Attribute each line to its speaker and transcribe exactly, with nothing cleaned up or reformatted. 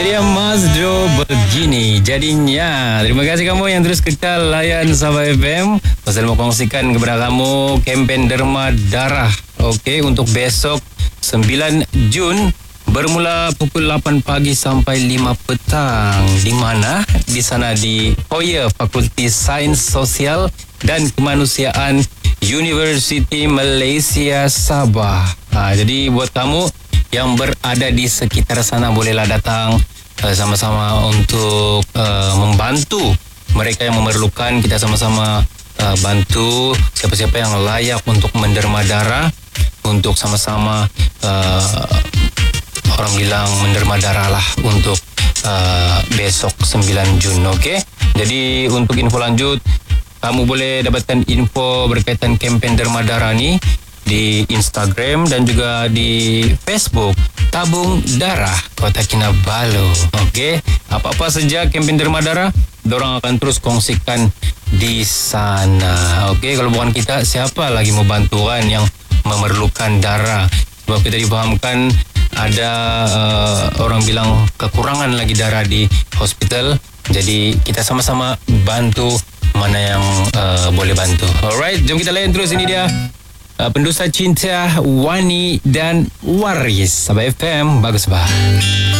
Speaker 1: Dia Mas Jo begini jadinya. Terima kasih kamu yang terus kekal layan Sabah F M. Pasal mau kongsikan kepada kamu kempen derma darah. Okey, untuk besok sembilan Jun bermula pukul lapan pagi sampai lima petang. Di mana? Di sana di foyer Fakulti Sains Sosial dan Kemanusiaan Universiti Malaysia Sabah. Ha, jadi buat kamu yang berada di sekitar sana bolehlah datang uh, sama-sama untuk uh, membantu mereka yang memerlukan. Kita sama-sama uh, bantu siapa-siapa yang layak untuk menderma darah, untuk sama-sama uh, orang bilang menderma darah lah untuk uh, besok sembilan Jun. Okey. Jadi untuk info lanjut kamu boleh dapatkan info berkaitan kempen derma darah ni di Instagram dan juga di Facebook Tabung Darah Kota Kinabalu. Okey, apa-apa saja kempen derma darah, dorang akan terus kongsikan di sana. Okey, kalau bukan kita, siapa lagi mau bantuan yang memerlukan darah? Sebab kita difahamkan ada uh, orang bilang kekurangan lagi darah di hospital. Jadi kita sama-sama bantu mana yang uh, boleh bantu. Alright, jom kita layan terus. Ini dia Uh, pendusta cinta Wani dan Waris. Sabah F M, bagus bah.